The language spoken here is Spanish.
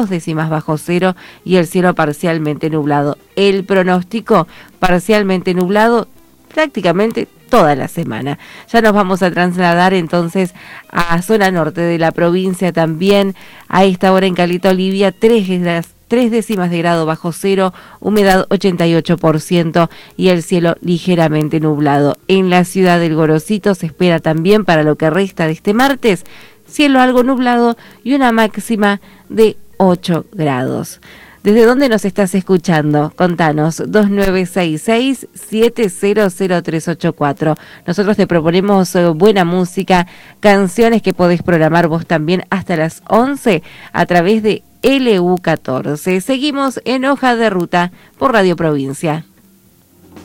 décimas bajo cero y el cielo parcialmente nublado. El pronóstico parcialmente nublado prácticamente toda la semana. Ya nos vamos a trasladar entonces a zona norte de la provincia también. A esta hora en Caleta Olivia, 3 décimas de grado bajo cero, humedad 88% y el cielo ligeramente nublado. En la ciudad del Gorosito se espera también para lo que resta de este martes, cielo algo nublado y una máxima de 8 grados. ¿Desde dónde nos estás escuchando? Contanos, 2966-700384. Nosotros te proponemos buena música, canciones que podés programar vos también hasta las 11 a través de LU14. Seguimos en Hoja de Ruta por Radio Provincia.